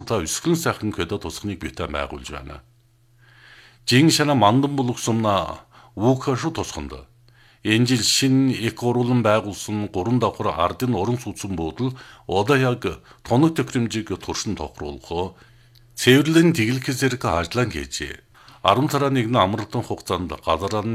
та өсгөн сайхан көдө тусгныг битэ байгуулж байна. Жин шана мандан булгсумна уу카шу тусганд. Энэ жил шинэ их гурван байгуулсан 3 давхар ардын орон сууцсан буудал одоо яг тоног төхөөрөмжийг туршин тохируулах цэвэрлэн тэглэх зэрэг ажлаа хийжээ. 10 сарын 1 амралтын хугацаанд газар